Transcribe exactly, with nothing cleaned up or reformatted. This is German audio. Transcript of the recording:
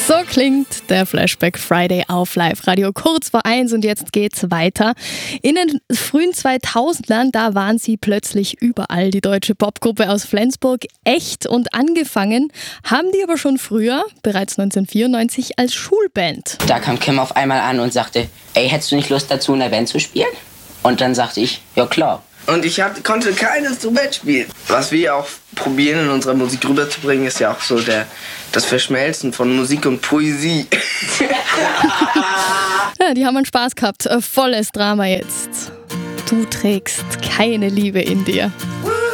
So klingt der Flashback Friday auf Live-Radio kurz vor eins und jetzt geht's weiter. In den frühen zweitausendern, da waren sie plötzlich überall, die deutsche Popgruppe aus Flensburg. Echt und angefangen haben die aber schon früher, bereits neunzehnhundertvierundneunzig, als Schulband. Da kam Kim auf einmal an und sagte, ey, hättest du nicht Lust dazu, in der Band zu spielen? Und dann sagte ich, ja klar. Und ich hab, konnte kein Instrument spielen. Was wir auch probieren, in unserer Musik rüberzubringen, ist ja auch so der, das Verschmelzen von Musik und Poesie. Ja, die haben einen Spaß gehabt. Volles Drama jetzt. Du trägst keine Liebe in dir.